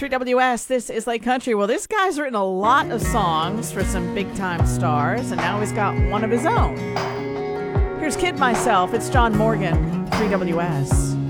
3WS, this is Lake Country. Well, this guy's written a lot of songs for some big-time stars, and now he's got one of his own. Here's Kid Myself. It's John Morgan, 3WS.